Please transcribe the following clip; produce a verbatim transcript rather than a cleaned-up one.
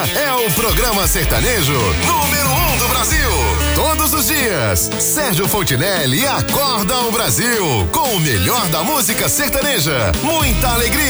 é o programa sertanejo número um do Brasil. Todos os dias, Sérgio Fontinelli acorda o Brasil com o melhor da música sertaneja. Muita alegria.